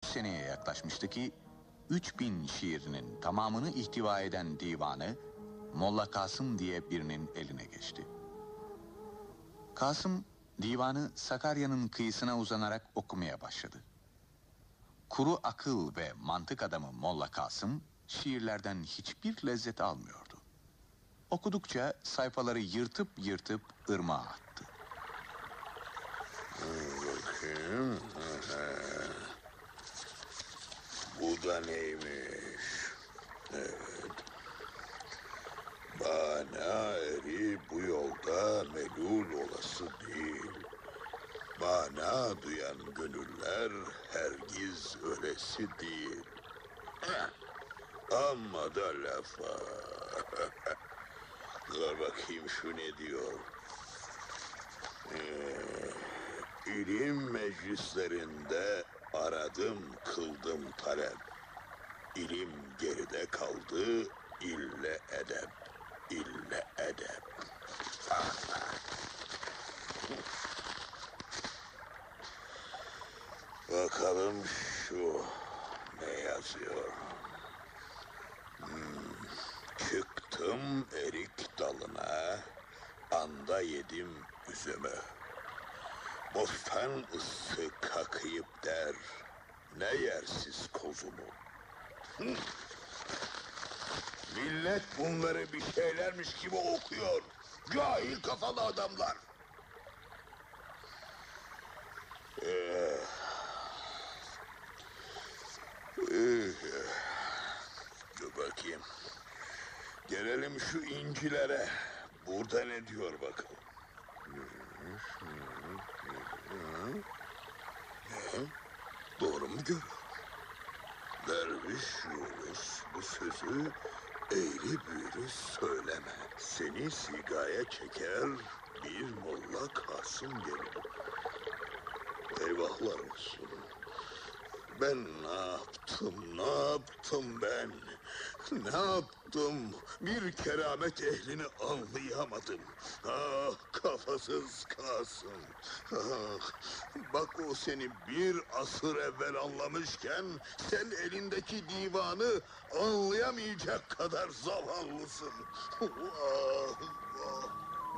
seneye yaklaşmıştı ki 3000 şiirinin tamamını ihtiva eden divanı Molla Kasım diye birinin eline geçti. Kasım divanı Sakarya'nın kıyısına uzanarak okumaya başladı. Kuru akıl ve mantık adamı Molla Kasım şiirlerden hiçbir lezzet almıyordu. Okudukça sayfaları yırtıp yırtıp ırmağa attı. Bakayım. Bu da neymiş? Evet. Bana eri bu yolda melul olası değil. Mana duyan gönüller hergiz ölesi değil. Amma da lafa. Dur bakayım şu ne diyor. İlim meclislerinde aradım kıldım talep. İlim geride kaldı ille edep, ille edep. Bakalım şu ne yazıyor. Çıktım erik dalına, anda yedim üzümü. Bostan ıssı kakayıp der, ne yersiz kozumu. Millet bunları bir şeylermiş gibi okuyor. Cahil kafalı adamlar. Dur bakayım. Gelelim şu incilere. Burada ne diyor bakalım. Doğru mu görüyorum? Derviş Yunus bu sözü eğri büğrü söyleme. Seni sigaya çeker bir Molla Kasım gelir. Eyvahlar olsun. Ben ne yaptım ben? Ne yaptım? Bir keramet ehlini anlayamadım. Ah kafasız Kasım. Ah, bak o seni bir asır evvel anlamışken sen elindeki divanı anlayamayacak kadar zavallısın. Ah, ah.